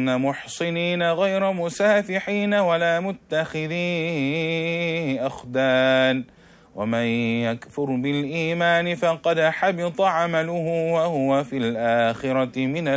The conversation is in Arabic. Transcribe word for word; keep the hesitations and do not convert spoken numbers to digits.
تربصن محصنين غير مسافحين ولا متخذي أخدان ومن يكفر بالإيمان فقد حبط عمله وهو في الآخرة من